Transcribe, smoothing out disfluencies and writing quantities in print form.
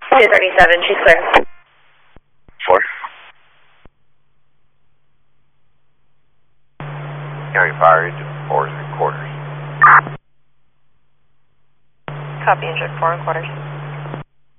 237, she's clear. 4. County Fire Engine 4 3/4. Copy, engine 4 1/4.